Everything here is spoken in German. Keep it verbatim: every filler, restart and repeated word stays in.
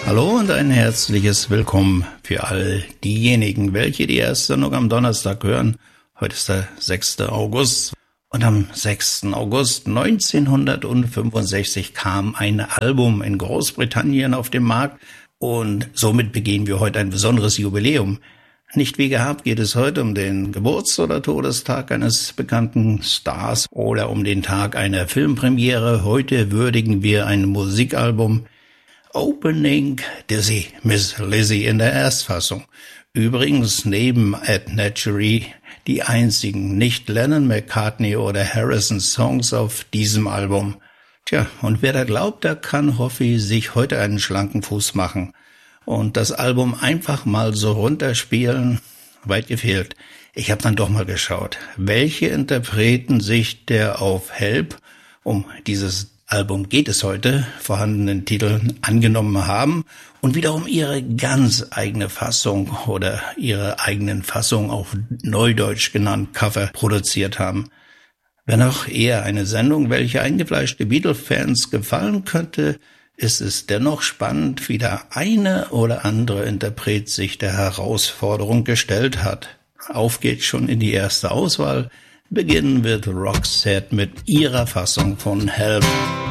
Hallo und ein herzliches Willkommen für all diejenigen, welche die erste Sendung am Donnerstag hören. Heute ist der sechster August und am sechster August neunzehnhundertfünfundsechzig kam ein Album in Großbritannien auf den Markt und somit begehen wir heute ein besonderes Jubiläum. Nicht wie gehabt geht es heute um den Geburts- oder Todestag eines bekannten Stars oder um den Tag einer Filmpremiere. Heute würdigen wir ein Musikalbum. Opening Dizzy, Miss Lizzy in der Erstfassung. Übrigens neben Ed Natury die einzigen nicht Lennon, McCartney oder Harrison Songs auf diesem Album. Tja, und wer da glaubt, der kann Hoffi sich heute einen schlanken Fuß machen und das Album einfach mal so runterspielen. Weit gefehlt. Ich habe dann doch mal geschaut, welche Interpreten sich der auf Help, um dieses Album geht es heute, vorhandenen Titel angenommen haben und wiederum ihre ganz eigene Fassung oder ihre eigenen Fassung auf Neudeutsch genannt Cover produziert haben. Wenn auch eher eine Sendung, welche eingefleischte Beatle-Fans gefallen könnte, ist es dennoch spannend, wie der eine oder andere Interpret sich der Herausforderung gestellt hat. Auf geht's schon in die erste Auswahl. Beginnen wird Roxette mit ihrer Fassung von Help.